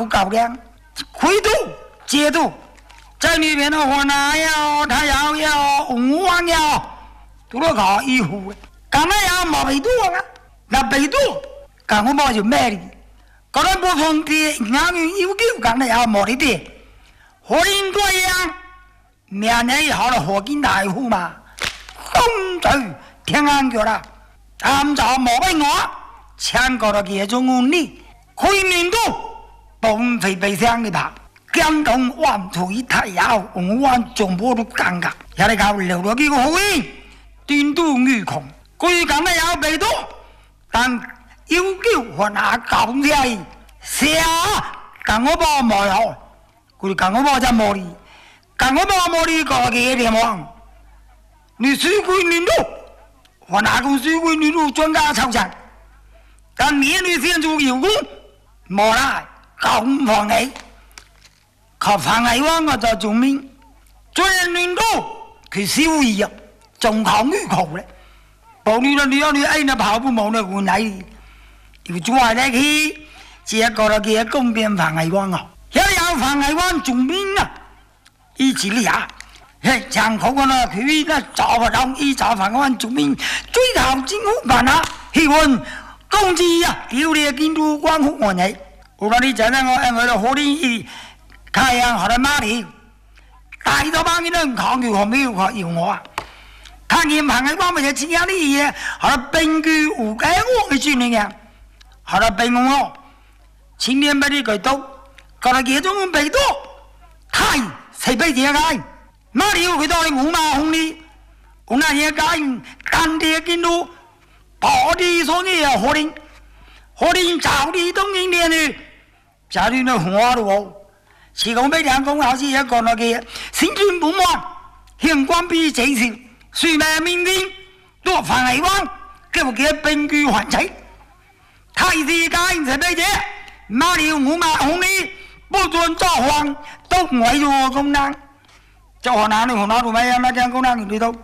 高高粱，回度接度，在里面的河南窑、他窑、五王窑，都了搞一户。刚才窑冇北渡啊，那北渡，刚我冇就卖的，可能不同的俺们有旧刚才窑冇的的，河林多样，明年以后的河金大户嘛，风水天安脚啦，按照冇被我，全国的各种武力，可以面对。崩飞北上的吧，江东万土一太阳，我万中波都尴尬。下来搞留了几个后裔，端都愚孔，归港的要北多，但要求和那搞起来，下港我包冇有，佢港我包就冇哩，港我包冇哩个嘅地方，你水归领导，和那个水归领导专家操场，但年里先做有功，冇啦。搞唔放棄，靠防偽灣我就做面，做人亂到佢小兒啊，仲靠女求咧，保你啦，你哎那跑步冇那換嚟，要做壞咧佢，只一個啦佢公變防偽灣啊，有防偽灣做面啊，一起嚟啊，嘿，長口個啦佢那找不到，一找防偽灣做面，最後政府辦啊，希望工資啊，要你見到關乎我哋。我说你真的我的火力太阳好的马里，大到把你能抗拒和没有可有我啊！看见旁边光没有其他的嘢，好了根据无该我的军令啊，好了被我青年把你给刀，搞了这种被刀，太谁被解开？马里又回到了五马红里，我那些干干爹跟路，跑的说你要火力，火力找的东营的呢。家里那红花路，是讲每两公好似一個那嘅先轉本灣，向關閉這條，雖然明天多防偽灣，叫佢並據還齊。太子間就咩啫？馬了五馬紅哩，不准造黃，都唔為咗功能。就河南的紅花路咩啊？那將功能嚟到，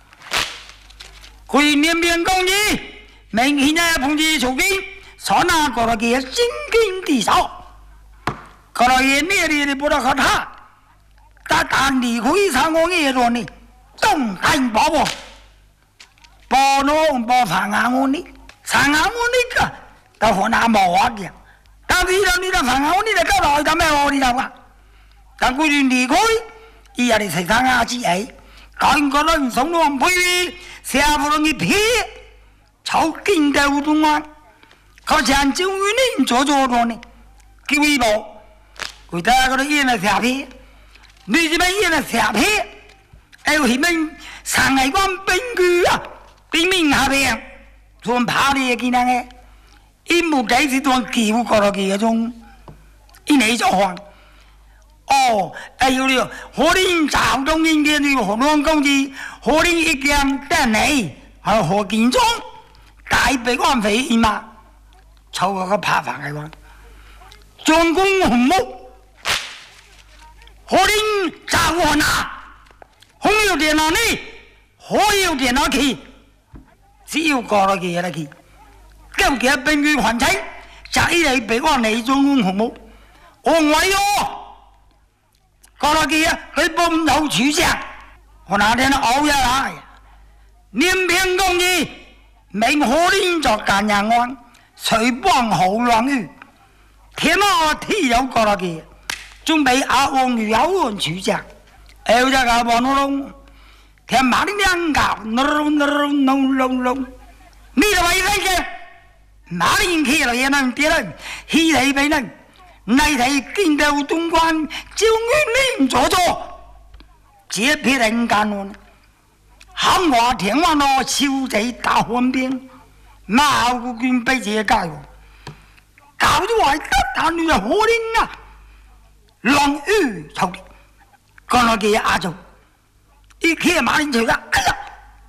佢年邊公義，明顯嘅碰見曹經，所那個那嘅精經地手。可能也灭了的不知道和他，但你可以上我也说呢，东看宝宝，宝农宝上岸我呢，上岸我那个到河南冇啊嘅，但是你到上岸我你嚟搞來做咩我你知嘛？但佢哋離開，依家你食上岸之後，講個人送到配，下不容易撇，炒經濟活動啊，佢前就你做咗呢，叫一步。佢大家都演了下片，你这边演了下片，还有前面上海关兵具啊，兵面下边，从爬的见那个，一目计是当叫过来嘅嗰種，一嚟就看，哦，还有了，河林找中今天的河南公司，河林一江等你，还有河建中，大北安肥伊嘛，抽嗰個爬上海關，將功紅木。河林找我拿，紅有電腦呢，河有電腦去，只要過了嘅嘢去，叫佢兵具還齊，就一嚟俾我嚟中紅木，我唔係喎，過了嘅嘢佢幫有處上，我那天熬下來，年平公義，明河林作幹人案，隨幫後亂雨，天我天有過了嘅。準備阿王與阿王處長，有隻個幫弄，天馬的兩個弄，你就為乜嘅？馬林去了也能跌人，氣體被人，內體見到東關，就與你做咗，這批人幹喎，喊話天王咯，小仔打橫邊，馬個軍被這解喎，搞咗壞得但你係可憐啊！浪雨臭的，講到嘅阿祖，一開馬林就啦，哎呀，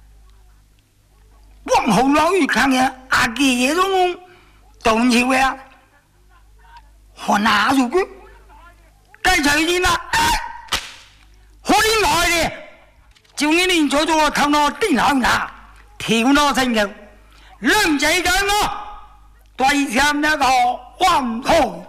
往後浪雨看見阿嘅嘢都動潮嘅，我拿住佢，該隨便啦，可憐來嘅，就一年做咗頭腦電腦拿，跳到成就，兩仔緊我，對上一個黃土。